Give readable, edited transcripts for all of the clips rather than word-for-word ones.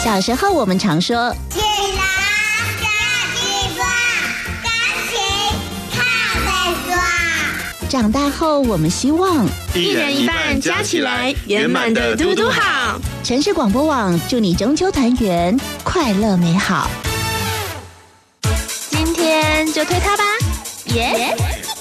小时候我们常说起来这地方钢琴靠北耍， 长大后我们希望一人一半加起来圆满的嘟嘟好。 城市广播网祝你中秋团圆快乐美好。 今天就推它吧，耶！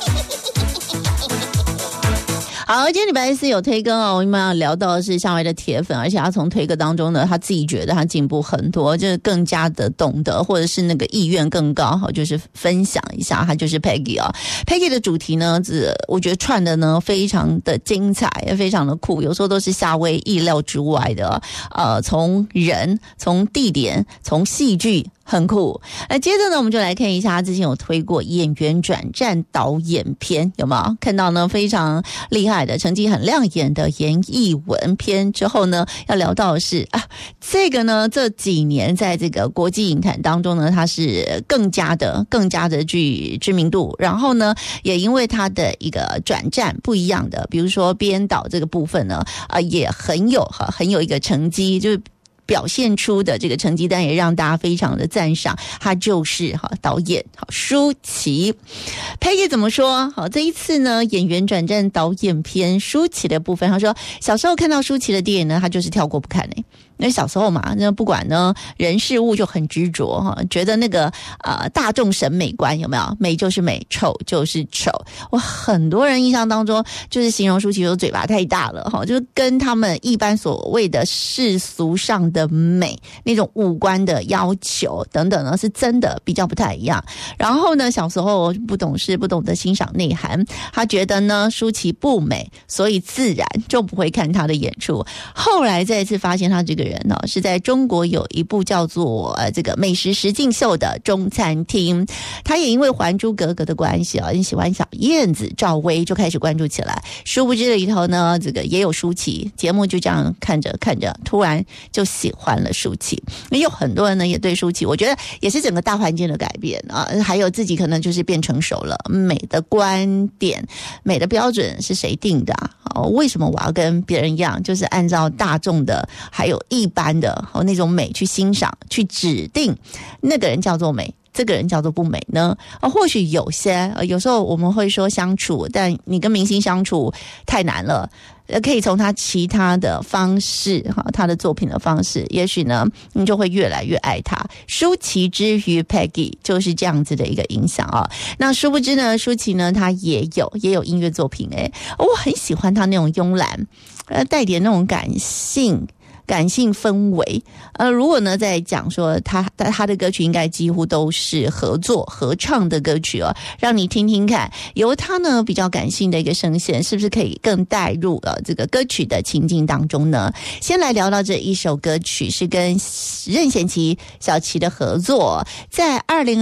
好，今天礼拜四有推更哦，我们要聊到的是向外的铁粉，而且他从推歌当中呢，他自己觉得他进步很多，就是更加的懂得，或者是那个意愿更高，好，就是分享一下，他就是 Peggy 啊、Peggy 的主题呢，我觉得串的呢非常的精彩，也非常的酷，有时候都是夏威意料之外的，从人、从地点、从戏剧。很酷。接着呢，我们就来看一下他之前有推过演员转战导演片，有没有看到呢？非常厉害的，成绩很亮眼的严艺文片。之后呢，要聊到的是这个呢，这几年在这个国际影坛当中呢，他是更加的具知名度。然后呢，也因为他的一个转战不一样的，比如说编导这个部分呢，也很有一个成绩，就是。表现出的这个成绩单也让大家非常的赞赏，他就是导演舒淇。Peggy 怎么说？好，这一次呢，演员转战导演片舒淇的部分，他说小时候看到舒淇的电影呢，他就是跳过不看因为小时候嘛，那不管呢人事物就很执着觉得那个大众审美观有没有？美就是美，丑就是丑。我很多人印象当中就是形容舒淇说嘴巴太大了就是跟他们一般所谓的世俗上的美那种五官的要求等等呢，是真的比较不太一样。然后呢，小时候不懂事，不懂得欣赏内涵，他觉得呢舒淇不美，所以自然就不会看他的演出。后来再一次发现他这个人是在中国有一部叫做这个美食实境秀的中餐厅，他也因为《还珠格格》的关系很喜欢小燕子赵薇，就开始关注起来。殊不知里头呢，这个也有舒淇，节目就这样看着看着，突然就喜欢了舒淇。也有很多人呢也对舒淇，我觉得也是整个大环境的改变还有自己可能就是变成熟了。美的观点、美的标准是谁定的为什么我要跟别人一样，就是按照大众的还有一般的那种美去欣赏，去指定那个人叫做美，这个人叫做不美呢？或许有时候我们会说相处，但你跟明星相处太难了。可以从他其他的方式他的作品的方式，也许呢你就会越来越爱他。舒淇之于 Peggy 就是这样子的一个影响那殊不知呢，舒淇呢她也有音乐作品我很喜欢她那种慵懒带点那种感性氛围如果呢在讲说他的歌曲应该几乎都是合唱的歌曲让你听听看，由他呢比较感性的一个声线，是不是可以更带入这个歌曲的情境当中呢？先来聊到这一首歌曲是跟任贤齐、小齐的合作，在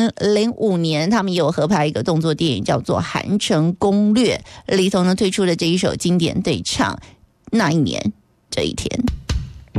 2005年他们也有合拍一个动作电影叫做《韩城攻略》，里头呢推出了这一首经典对唱，那一年这一天。